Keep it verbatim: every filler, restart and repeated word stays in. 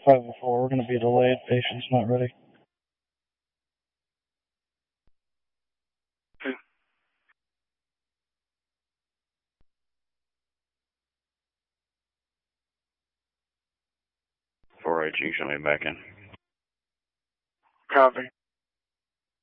five oh four, we're going to be delayed. Patient's not ready. Okay. four H, you can show me back in. Copy.